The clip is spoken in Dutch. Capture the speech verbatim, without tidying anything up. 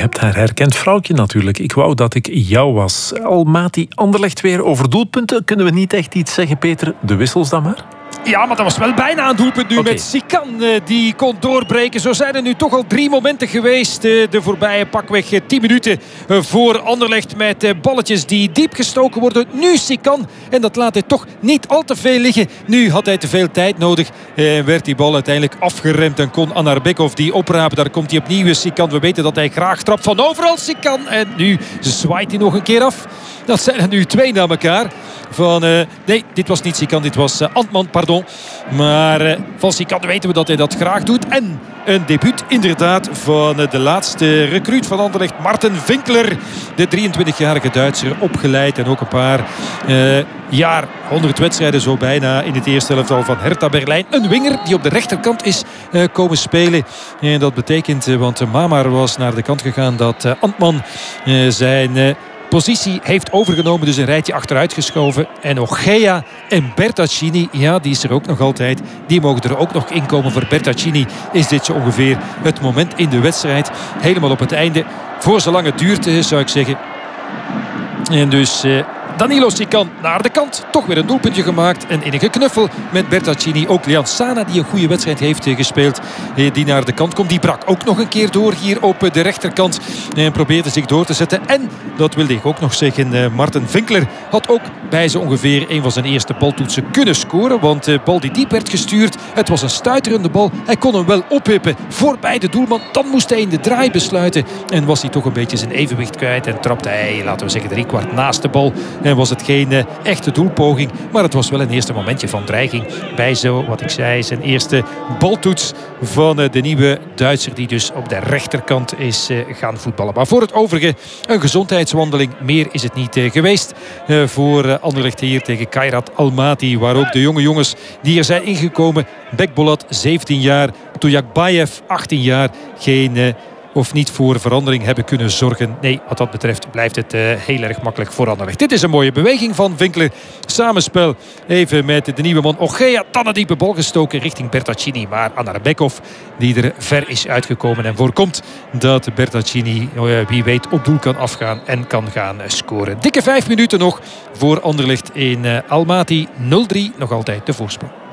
hebt haar herkend, vrouwtje natuurlijk. Ik wou dat ik jou was. Almaty, Anderlecht weer over doelpunten. Kunnen we niet echt iets zeggen, Peter? De wissels dan maar? Ja, maar dat was wel bijna een doelpunt nu okay. met Sikan. Uh, die kon doorbreken. Zo zijn er nu toch al drie momenten geweest. Uh, de voorbije pakweg uh, tien minuten uh, voor Anderlecht. Met uh, balletjes die diep gestoken worden. Nu Sikan. En dat laat hij toch niet al te veel liggen. Nu had hij te veel tijd nodig. En uh, werd die bal uiteindelijk afgeremd. En kon Anarbekov die oprapen. Daar komt hij opnieuw. Sikan. We weten dat hij graag trapt van overal. Sikan. En nu zwaait hij nog een keer af. Dat zijn er nu twee na elkaar. Van, uh, nee, dit was niet Sikan. Dit was uh, Antman, pardon. Maar uh, van Sikan weten we dat hij dat graag doet. En een debuut inderdaad van uh, de laatste recruut van Anderlecht, Marten Vinkler. De drieëntwintigjarige Duitser, opgeleid. En ook een paar uh, jaar, honderd wedstrijden zo bijna in het eerste elftal van Hertha Berlijn. Een winger die op de rechterkant is uh, komen spelen. En dat betekent, uh, want uh, Mamar was naar de kant gegaan, dat uh, Antman uh, zijn... Uh, positie heeft overgenomen, dus een rijtje achteruit geschoven. En Ogea en Bertaccini, ja, die is er ook nog altijd. Die mogen er ook nog inkomen. Voor Bertaccini is dit zo ongeveer het moment in de wedstrijd. Helemaal op het einde. Voor zolang het duurt, zou ik zeggen. En dus... Uh, Danilo Sikan naar de kant. Toch weer een doelpuntje gemaakt. En in een geknuffel met Bertaccini. Ook Leon Sana die een goede wedstrijd heeft gespeeld. Die naar de kant komt. Die brak ook nog een keer door hier op de rechterkant. En probeerde zich door te zetten. En, dat wilde ik ook nog zeggen, Marten Vinkler had ook bij zo ongeveer een van zijn eerste baltoetsen kunnen scoren. Want de bal die diep werd gestuurd. Het was een stuiterende bal. Hij kon hem wel opwippen voorbij de doelman. Dan moest hij in de draai besluiten. En was hij toch een beetje zijn evenwicht kwijt. En trapte hij, laten we zeggen, driekwart naast de bal. En was het geen uh, echte doelpoging. Maar het was wel een eerste momentje van dreiging. Bij zo, wat ik zei, zijn eerste baltoets van uh, de nieuwe Duitser. Die dus op de rechterkant is uh, gaan voetballen. Maar voor het overige een gezondheidswandeling. Meer is het niet uh, geweest. Uh, voor uh, Anderlecht hier tegen Kairat Almaty. Waar ook de jonge jongens die er zijn ingekomen. Bekbolat, zeventien jaar. Tujakbayev, achttien jaar. Geen... Uh, of niet voor verandering hebben kunnen zorgen. Nee, wat dat betreft blijft het uh, heel erg makkelijk voor Anderlecht. Dit is een mooie beweging van Vinkler. Samenspel even met de nieuwe man Ogea. Dan een diepe bal gestoken richting Bertaccini. Maar Anarbekov, die er ver is uitgekomen en voorkomt dat Bertaccini, uh, wie weet, op doel kan afgaan en kan gaan scoren. Dikke vijf minuten nog voor Anderlecht in uh, Almaty. nul drie, nog altijd de voorsprong.